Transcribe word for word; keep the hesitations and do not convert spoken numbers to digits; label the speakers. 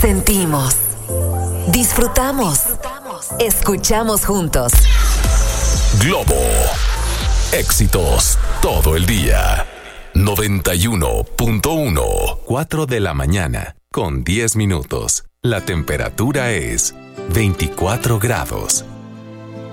Speaker 1: Sentimos, disfrutamos, escuchamos juntos.
Speaker 2: Globo. Éxitos todo el día. noventa y uno punto uno. cuatro de la mañana con diez minutos. La temperatura es veinticuatro grados.